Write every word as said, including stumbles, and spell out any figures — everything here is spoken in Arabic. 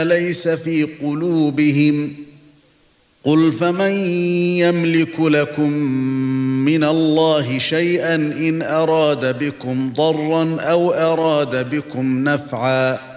ليس في قلوبهم قل فمن يملك لكم من الله شيئا إن أراد بكم ضرا أو أراد بكم نفعا